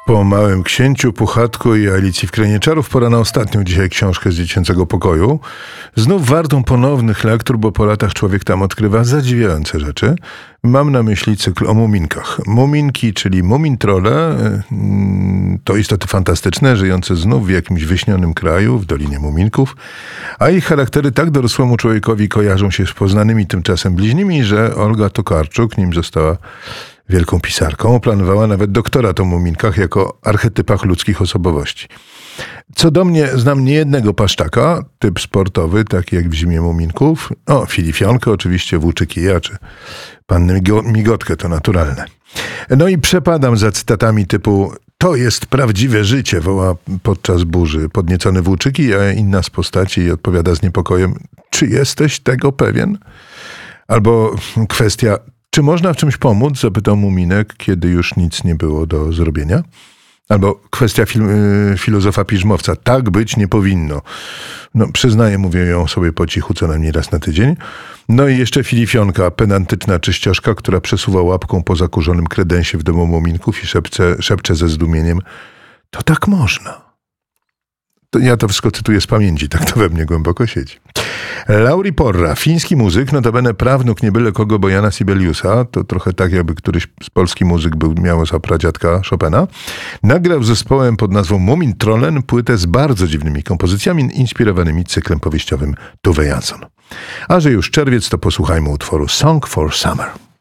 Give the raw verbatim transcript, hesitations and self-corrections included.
Po Małym Księciu, Puchatku i Alicji w Krainie Czarów pora na ostatnią dzisiaj książkę z dziecięcego pokoju. Znów wartą ponownych lektur, bo po latach człowiek tam odkrywa zadziwiające rzeczy. Mam na myśli cykl o muminkach. Muminki, czyli mumintrole, to istoty fantastyczne, żyjące znów w jakimś wyśnionym kraju, w Dolinie Muminków, a ich charaktery tak dorosłemu człowiekowi kojarzą się z poznanymi tymczasem bliźnimi, że Olga Tokarczuk, nim została wielką pisarką, planowała nawet doktorat o muminkach jako archetypach ludzkich osobowości. Co do mnie, znam niejednego paszczaka, typ sportowy, taki jak w Zimie Muminków. O, Filifionkę oczywiście, Włóczykija czy Pannę Migotkę, to naturalne. No i przepadam za cytatami typu „to jest prawdziwe życie”, woła podczas burzy podniecony Włóczyki, a inna z postaci odpowiada z niepokojem „czy jesteś tego pewien?” Albo kwestia „czy można w czymś pomóc?” zapytał Muminek, kiedy już nic nie było do zrobienia. Albo kwestia fil filozofa piżmowca. Tak być nie powinno. No, przyznaję, mówię ją sobie po cichu co najmniej raz na tydzień. No i jeszcze Filifionka, pedantyczna czyścioszka, która przesuwa łapką po zakurzonym kredensie w domu Muminków i szepce, szepcze ze zdumieniem: to tak można. To ja to wszystko cytuję z pamięci, tak to we mnie głęboko siedzi. Lauri Porra, fiński muzyk, notabene prawnuk nie byle kogo, bo Jana Sibeliusa, to trochę tak jakby któryś z polski muzyk był, miał za pradziadka Chopina, nagrał z zespołem pod nazwą Mumintrollen płytę z bardzo dziwnymi kompozycjami inspirowanymi cyklem powieściowym Tove Jansson. A że już czerwiec, to posłuchajmy utworu Song for Summer.